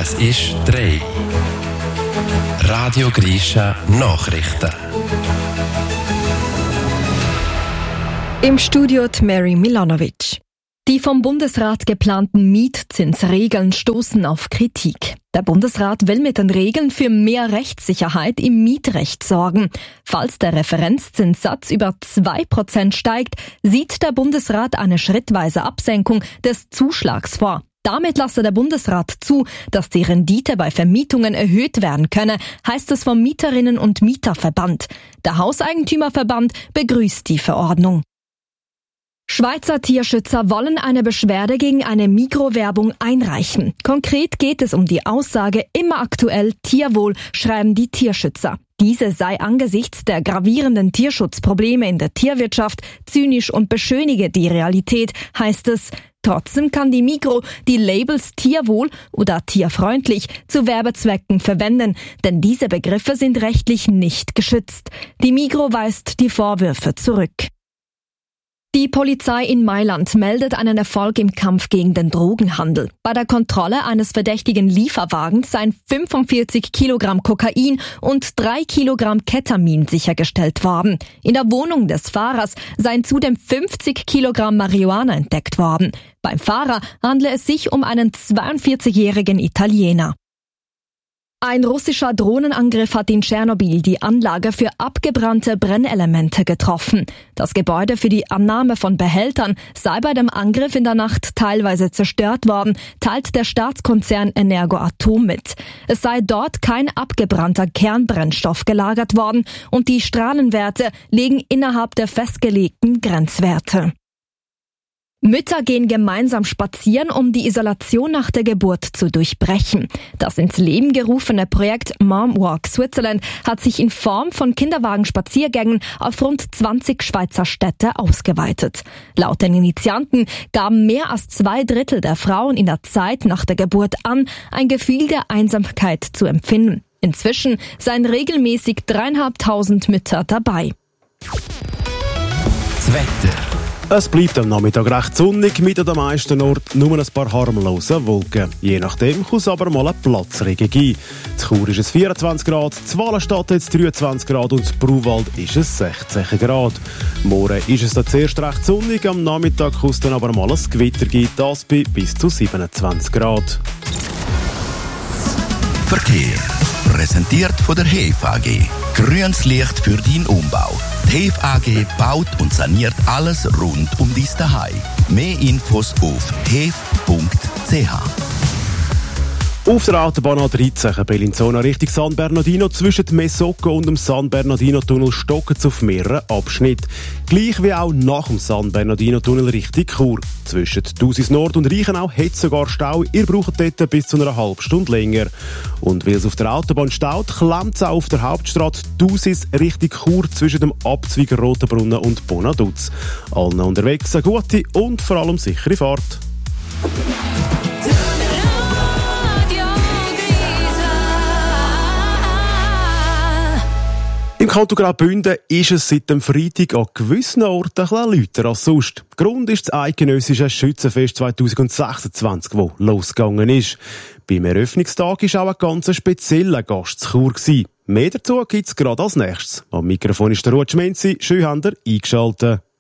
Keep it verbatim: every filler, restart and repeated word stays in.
Es ist drei. Radio Grisha Nachrichten. Im Studio die Mary Milanovic. Die vom Bundesrat geplanten Mietzinsregeln stoßen auf Kritik. Der Bundesrat will mit den Regeln für mehr Rechtssicherheit im Mietrecht sorgen. Falls der Referenzzinssatz über zwei Prozent steigt, sieht der Bundesrat eine schrittweise Absenkung des Zuschlags vor. Damit lasse der Bundesrat zu, dass die Rendite bei Vermietungen erhöht werden könne, heißt es vom Mieterinnen- und Mieterverband. Der Hauseigentümerverband begrüßt die Verordnung. Schweizer Tierschützer wollen eine Beschwerde gegen eine Migros-Werbung einreichen. Konkret geht es um die Aussage immer aktuell Tierwohl, schreiben die Tierschützer. Diese sei angesichts der gravierenden Tierschutzprobleme in der Tierwirtschaft zynisch und beschönige die Realität, heißt es. Trotzdem kann die Migros die Labels Tierwohl oder tierfreundlich zu Werbezwecken verwenden, denn diese Begriffe sind rechtlich nicht geschützt. Die Migros weist die Vorwürfe zurück. Die Polizei in Mailand meldet einen Erfolg im Kampf gegen den Drogenhandel. Bei der Kontrolle eines verdächtigen Lieferwagens seien fünfundvierzig Kilogramm Kokain und drei Kilogramm Ketamin sichergestellt worden. In der Wohnung des Fahrers seien zudem fünfzig Kilogramm Marihuana entdeckt worden. Beim Fahrer handle es sich um einen zweiundvierzigjährigen Italiener. Ein russischer Drohnenangriff hat in Tschernobyl die Anlage für abgebrannte Brennelemente getroffen. Das Gebäude für die Annahme von Behältern sei bei dem Angriff in der Nacht teilweise zerstört worden, teilt der Staatskonzern Energoatom mit. Es sei dort kein abgebrannter Kernbrennstoff gelagert worden und die Strahlenwerte liegen innerhalb der festgelegten Grenzwerte. Mütter gehen gemeinsam spazieren, um die Isolation nach der Geburt zu durchbrechen. Das ins Leben gerufene Projekt Mom Walk Switzerland hat sich in Form von Kinderwagenspaziergängen auf rund zwanzig Schweizer Städte ausgeweitet. Laut den Initianten gaben mehr als zwei Drittel der Frauen in der Zeit nach der Geburt an, ein Gefühl der Einsamkeit zu empfinden. Inzwischen seien regelmäßig dreieinhalbtausend Mütter dabei. Das Wetter. Es bleibt am Nachmittag recht sonnig, mit an den meisten Orten nur ein paar harmlose Wolken. Je nachdem kann es aber mal einen Platzregen geben. In Chur ist es vierundzwanzig Grad, in Wallenstadt jetzt dreiundzwanzig Grad und in Bruwald ist es sechzehn Grad. Morgen ist es dann zuerst recht sonnig, am Nachmittag kann es dann aber mal ein Gewitter geben, das bei bis zu siebenundzwanzig Grad. Verkehr. Präsentiert von der H E F A G. Grünes Licht für deinen Umbau. Die H E F A G baut und saniert alles rund um dein Zuhause. Mehr Infos auf hef punkt c h. Auf der Autobahn A dreizehn, Bellinzona Richtung San Bernardino, zwischen Mesocco und dem San Bernardino-Tunnel stocken es auf mehreren Abschnitten. Gleich wie auch nach dem San Bernardino-Tunnel Richtung Chur. Zwischen Thusis Nord und Reichenau hat es sogar Stau. Ihr braucht dort bis zu einer halben Stunde länger. Und weil es auf der Autobahn staut, klemmt es auch auf der Hauptstrasse Thusis Richtung Chur zwischen dem Abzweiger Rotenbrunnen und Bonaduz. Allen unterwegs eine gute und vor allem sichere Fahrt. Im Kanton Graubünden ist es seit dem Freitag an gewissen Orten ein bisschen lauter als sonst. Grund ist das eidgenössische Schützenfest zwanzig sechsundzwanzig, das losgegangen ist. Beim Eröffnungstag war auch ein ganz spezieller Gast zu Chur. Mehr dazu gibt es gerade als nächstes. Am Mikrofon ist der Ruth Schmenzi. Schön habt ihr eingeschaltet.